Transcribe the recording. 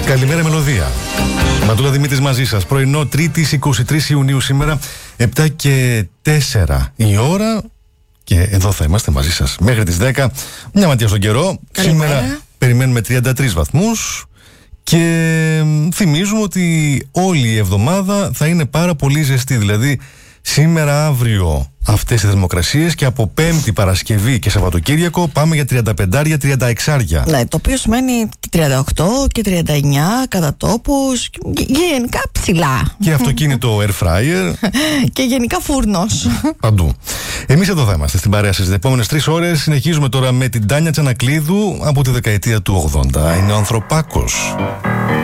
Καλημέρα μελωδία. Ματούλα Δημήτρης μαζί σας. Πρωινό Τρίτης 23 Ιουνίου σήμερα, 7 και 4 η ώρα. Και εδώ θα είμαστε μαζί σας μέχρι τις 10. Μια ματιά στον καιρό. Καλημέρα. Σήμερα περιμένουμε 33 βαθμούς. Και θυμίζουμε ότι όλη η εβδομάδα θα είναι πάρα πολύ ζεστή. Δηλαδή σήμερα, αύριο αυτές οι θερμοκρασίες και από Πέμπτη, Παρασκευή και Σαββατοκύριακο πάμε για 35-36. Ναι, το οποίο σημαίνει 38 και 39 κατά τόπους, γενικά ψηλά. Και αυτοκίνητο air fryer. Και γενικά φούρνος. Παντού. Εμείς εδώ θα είμαστε στην παρέα σας τις επόμενες 3 ώρες. Συνεχίζουμε τώρα με την Τάνια Τσανακλείδου από τη δεκαετία του 80. Είναι ο Ανθρωπάκος.